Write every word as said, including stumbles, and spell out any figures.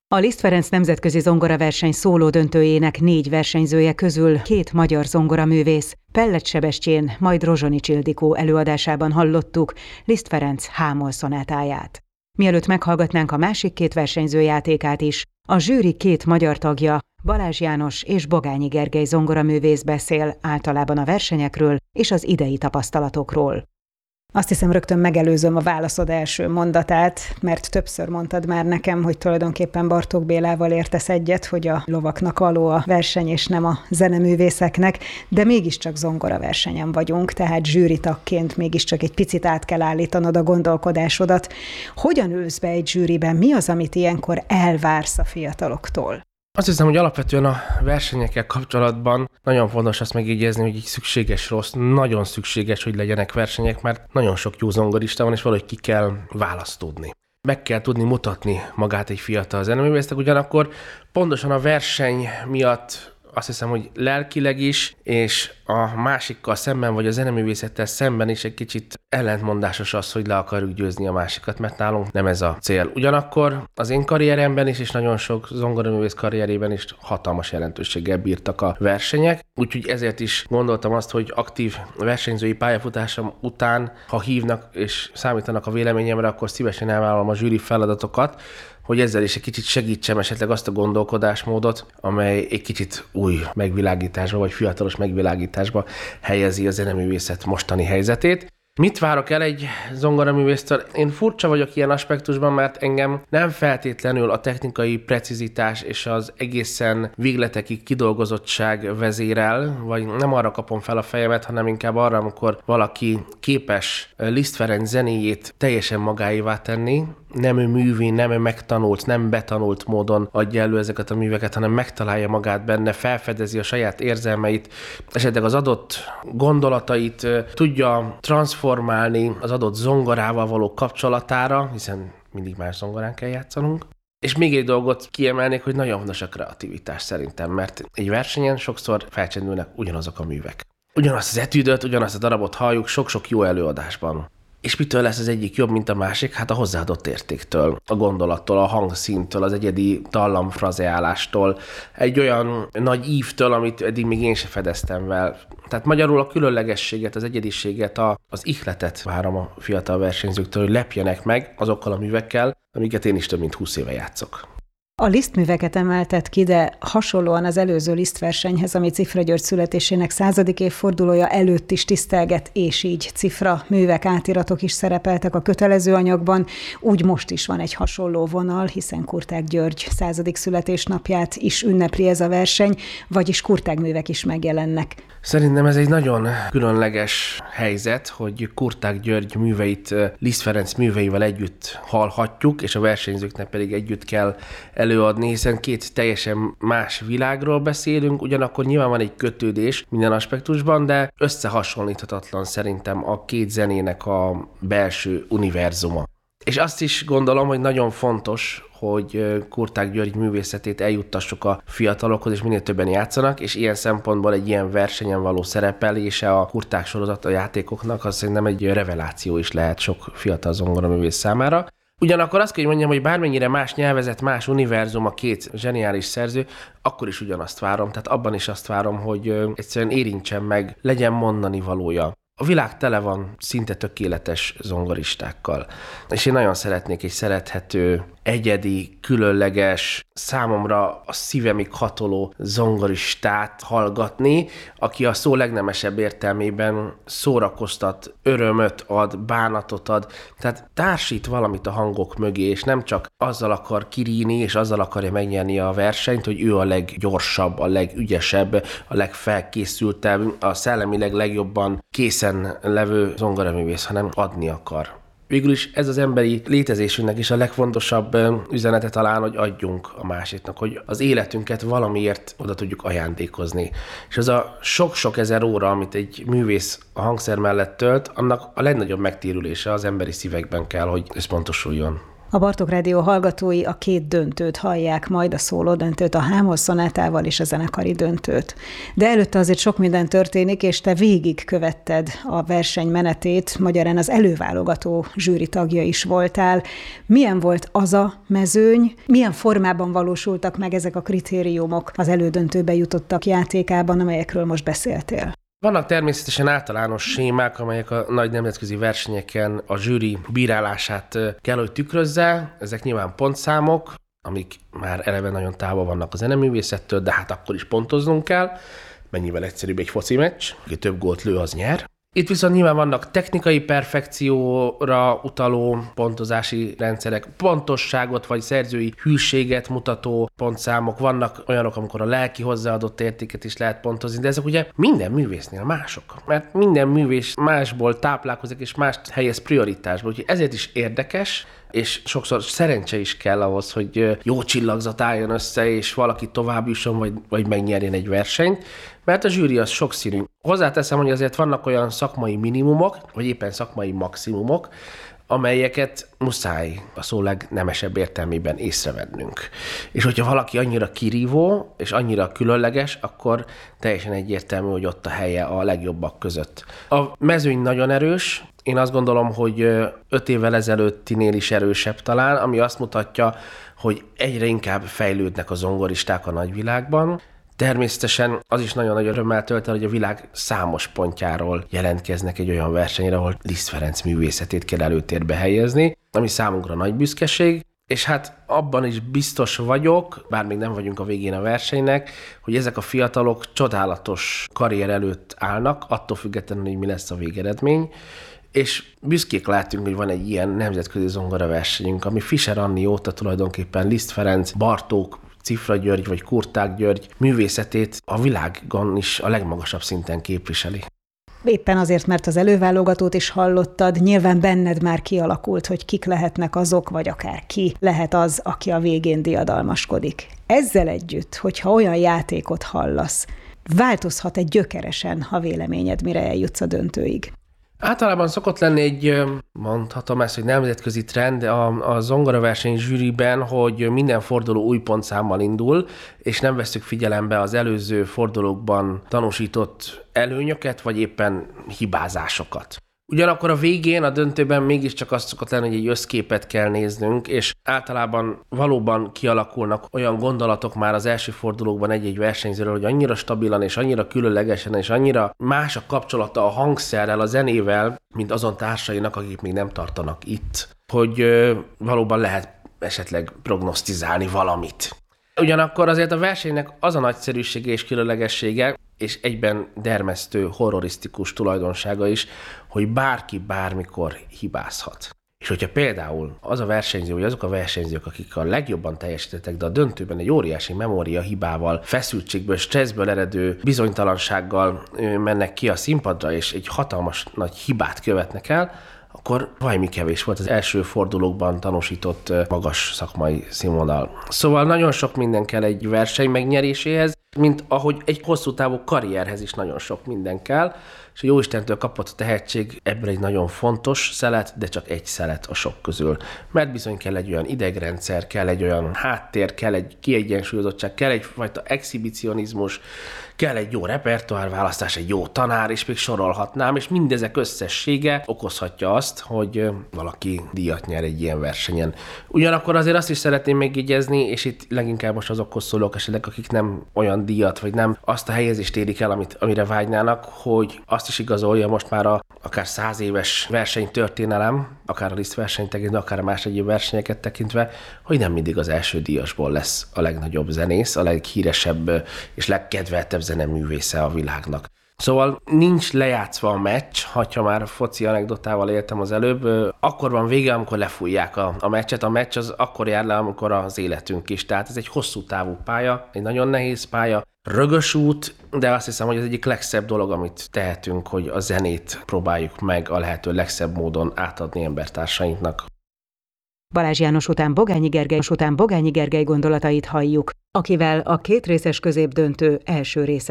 A Liszt Ferenc nemzetközi zongoraverseny szóló döntőjének négy versenyzője közül két magyar zongoraművész, Pellet Sebestyén, majd Rozsonyi Ildikó előadásában hallottuk Liszt Ferenc Hámol szonátáját. Mielőtt meghallgatnánk a másik két versenyző játékát is, a zsűri két magyar tagja, Balázs János és Bogányi Gergely zongoraművész beszél általában a versenyekről és az idei tapasztalatokról. Azt hiszem, rögtön megelőzöm a válaszod első mondatát, mert többször mondtad már nekem, hogy tulajdonképpen Bartók Bélával értesz egyet, hogy a lovaknak való a verseny és nem a zeneművészeknek, de mégiscsak zongoraversenyen vagyunk, tehát zsűritagként mégiscsak egy picit át kell állítanod a gondolkodásodat. Hogyan ülsz be egy zsűriben? Mi az, amit ilyenkor elvársz a fiataloktól? Azt hiszem, hogy alapvetően a versenyekkel kapcsolatban nagyon fontos azt megjegyezni, hogy így szükséges rossz, nagyon szükséges, hogy legyenek versenyek, mert nagyon sok jó zongorista van, és valahogy ki kell választódni. Meg kell tudni mutatni magát egy fiatal zeneművésznek, ugyanakkor pontosan a verseny miatt azt hiszem, hogy lelkileg is, és a másikkal szemben, vagy a zeneművészettel szemben is egy kicsit ellentmondásos az, hogy le akarjuk győzni a másikat, mert nálunk nem ez a cél. Ugyanakkor az én karrieremben is, és nagyon sok zongoraművész karrierében is hatalmas jelentőséggel bírtak a versenyek, úgyhogy ezért is gondoltam azt, hogy aktív versenyzői pályafutásom után, ha hívnak és számítanak a véleményemre, akkor szívesen elvállalom a zsűri feladatokat, hogy ezzel is egy kicsit segítsem esetleg azt a gondolkodásmódot, amely egy kicsit új megvilágításba, vagy fiatalos megvilágításba helyezi a zeneművészet mostani helyzetét. Mit várok el egy zongoraművésztől? Én furcsa vagyok ilyen aspektusban, mert engem nem feltétlenül a technikai precizitás és az egészen végletekig kidolgozottság vezérel, vagy nem arra kapom fel a fejemet, hanem inkább arra, amikor valaki képes Liszt Ferenc zenéjét teljesen magáévá tenni, nem ő művé, nem ő megtanult, nem betanult módon adja elő ezeket a műveket, hanem megtalálja magát benne, felfedezi a saját érzelmeit, esetleg az adott gondolatait tudja transformálni az adott zongorával való kapcsolatára, hiszen mindig más zongorán kell játszanunk. És még egy dolgot kiemelnék, hogy nagyon fontos a kreativitás szerintem, mert egy versenyen sokszor felcsendülnek ugyanazok a művek. Ugyanazt az etűdöt, ugyanazt a darabot halljuk sok-sok jó előadásban. És mitől lesz az egyik jobb, mint a másik? Hát a hozzáadott értéktől, a gondolattól, a hangszíntől, az egyedi dallamfrazeálástól, egy olyan nagy ívtől, amit eddig még én se fedeztem vel. Tehát magyarul a különlegességet, az egyediséget, a, az ihletet várom a fiatal versenyzőktől, hogy lepjenek meg azokkal a művekkel, amiket én is több mint húsz éve játszok. A Liszt műveket emeltet ki, de hasonlóan az előző Liszt versenyhez, ami Cifra György születésének századik évfordulója előtt is tisztelget, és így cifra művek, átiratok is szerepeltek a kötelező anyagban. Úgy most is van egy hasonló vonal, hiszen Kurtág György századik születésnapját is ünnepli ez a verseny, vagyis Kurtág művek is megjelennek. Szerintem ez egy nagyon különleges helyzet, hogy Kurtág György műveit Liszt Ferenc műveivel együtt hallhatjuk, és a versenyzőknek pedig együtt kell előadni, hiszen két teljesen más világról beszélünk, ugyanakkor nyilván van egy kötődés minden aspektusban, de összehasonlíthatatlan szerintem a két zenének a belső univerzuma. És azt is gondolom, hogy nagyon fontos, hogy Kurtág György művészetét eljuttassuk a fiatalokhoz, és minél többen játszanak, és ilyen szempontból egy ilyen versenyen való szerepelése a Kurtág sorozat a játékoknak, az szerintem egy reveláció is lehet sok fiatal zongoraművész számára. Ugyanakkor azt kell, hogy mondjam, hogy bármennyire más nyelvezet, más univerzum a két zseniális szerző, akkor is ugyanazt várom, tehát abban is azt várom, hogy egyszerűen érintsen meg, legyen mondani valója. A világ tele van szinte tökéletes zongoristákkal, és én nagyon szeretnék egy szerethető, egyedi, különleges, számomra a szívemig hatoló zongoristát hallgatni, aki a szó legnemesebb értelmében szórakoztat, örömöt ad, bánatot ad, tehát társít valamit a hangok mögé, és nem csak azzal akar kiríni, és azzal akarja megnyerni a versenyt, hogy ő a leggyorsabb, a legügyesebb, a legfelkészültebb, a szellemileg legjobban készen levő zongoraművész, hanem adni akar. Végül is ez az emberi létezésünknek is a legfontosabb üzenete talán, hogy adjunk a másiknak, hogy az életünket valamiért oda tudjuk ajándékozni. És az a sok-sok ezer óra, amit egy művész a hangszer mellett tölt, annak a legnagyobb megtérülése az emberi szívekben kell, hogy összpontosuljon. A Bartók Rádió hallgatói a két döntőt hallják, majd a szóló döntőt, a Hámos szonátával és a zenekari döntőt. De előtte azért sok minden történik, és te végig követted a verseny menetét, magyarán az előválogató zsűri tagja is voltál. Milyen volt az a mezőny? Milyen formában valósultak meg ezek a kritériumok az elődöntőbe jutottak játékában, amelyekről most beszéltél? Vannak természetesen általános sémák, amelyek a nagy nemzetközi versenyeken a zsűri bírálását kell, hogy tükrözze. Ezek nyilván pontszámok, amik már eleve nagyon távol vannak a zeneművészettől, de hát akkor is pontoznunk kell. Mennyivel egyszerűbb egy foci meccs, aki több gólt lő, az nyer. Itt viszont nyilván vannak technikai perfekcióra utaló pontozási rendszerek, pontosságot vagy szerzői hűséget mutató pontszámok, vannak olyanok, amikor a lelki hozzáadott értéket is lehet pontozni, de ezek ugye minden művésznél mások, mert minden művész másból táplálkozik és mást helyez prioritásba, úgyhogy ezért is érdekes, és sokszor szerencse is kell ahhoz, hogy jó csillagzat álljon össze, és valaki tovább jusson, vagy, vagy megnyerjen egy versenyt, mert a zsűri az sokszínű. Hozzáteszem, hogy azért vannak olyan szakmai minimumok, vagy éppen szakmai maximumok, amelyeket muszáj a szó legnemesebb értelmében észrevennünk. És hogyha valaki annyira kirívó, és annyira különleges, akkor teljesen egyértelmű, hogy ott a helye a legjobbak között. A mezőny nagyon erős, én azt gondolom, hogy öt évvel ezelőttinél is erősebb talán, ami azt mutatja, hogy egyre inkább fejlődnek a zongoristák a nagyvilágban. Természetesen az is nagyon nagy örömmel tölt el, hogy a világ számos pontjáról jelentkeznek egy olyan versenyre, ahol Liszt Ferenc művészetét kell előtérbe helyezni, ami számunkra nagy büszkeség, és hát abban is biztos vagyok, bár még nem vagyunk a végén a versenynek, hogy ezek a fiatalok csodálatos karrier előtt állnak, attól függetlenül, hogy mi lesz a végeredmény, és büszkék lehetünk, hogy van egy ilyen nemzetközi zongoraversenyünk, ami Fischer Anni óta tulajdonképpen Liszt Ferenc, Bartók, Cifra György vagy Kurták György művészetét a világon is a legmagasabb szinten képviseli. Éppen azért, mert az előválogatót is hallottad, nyilván benned már kialakult, hogy kik lehetnek azok, vagy akár ki lehet az, aki a végén diadalmaskodik. Ezzel együtt, hogyha olyan játékot hallasz, változhat-e gyökeresen, ha véleményed mire eljutsz a döntőig? Általában szokott lenni egy, mondhatom ezt, hogy nemzetközi trend a, a zongoraverseny zsűriben, hogy minden forduló új pontszámmal indul, és nem vesszük figyelembe az előző fordulókban tanúsított előnyöket, vagy éppen hibázásokat. Ugyanakkor a végén, a döntőben mégiscsak azt szokott lenni, hogy egy összképet kell néznünk, és általában valóban kialakulnak olyan gondolatok már az első fordulókban egy-egy versenyzőről, hogy annyira stabilan és annyira különlegesen és annyira más a kapcsolata a hangszerrel, a zenével, mint azon társainak, akik még nem tartanak itt, hogy ö, valóban lehet esetleg prognosztizálni valamit. Ugyanakkor azért a versenynek az a nagyszerűsége és különlegessége, és egyben dermesztő, horrorisztikus tulajdonsága is, hogy bárki bármikor hibázhat. És hogyha például az a versenyző, vagy azok a versenyzők, akik a legjobban teljesítettek, de a döntőben egy óriási memória hibával, feszültségből, stresszből eredő bizonytalansággal mennek ki a színpadra, és egy hatalmas nagy hibát követnek el, akkor valami kevés volt az első fordulókban tanúsított magas szakmai színvonal. Szóval nagyon sok minden kell egy verseny megnyeréséhez, mint ahogy egy hosszú távú karrierhez is nagyon sok minden kell, és a Jóistentől kapott a tehetség ebből egy nagyon fontos szelet, de csak egy szelet a sok közül. Mert bizony kell egy olyan idegrendszer, kell egy olyan háttér, kell egy kiegyensúlyozottság, kell egyfajta exhibicionizmus, kell egy jó repertoárválasztás, egy jó tanár, és még sorolhatnám, és mindezek összessége okozhatja azt, hogy valaki díjat nyer egy ilyen versenyen. Ugyanakkor azért azt is szeretném megjegyezni, és itt leginkább most azokhoz szólok esetleg, akik nem olyan díjat, vagy nem azt a helyezést érik el, amit, amire vágynának, hogy azt is igazolja most már a akár száz éves versenytörténelem, akár a Liszt versenyt tekintve, akár a más egyéb versenyeket tekintve, hogy nem mindig az első díjasból lesz a legnagyobb zenész, a leghíresebb és legkedveltebb zeneművésze a világnak. Szóval nincs lejátszva a meccs, ha már foci anekdotával éltem az előbb, akkor van vége, amikor lefújják a, a meccset. A meccs az akkor jár le, amikor az életünk is. Tehát ez egy hosszú távú pálya, egy nagyon nehéz pálya, rögös út, de azt hiszem, hogy az egyik legszebb dolog, amit tehetünk, hogy a zenét próbáljuk meg a lehető legszebb módon átadni embertársainknak. Balázs János után Bogányi Gergely, után Bogányi Gergely gondolatait halljuk, akivel a kétrészes középdöntő első része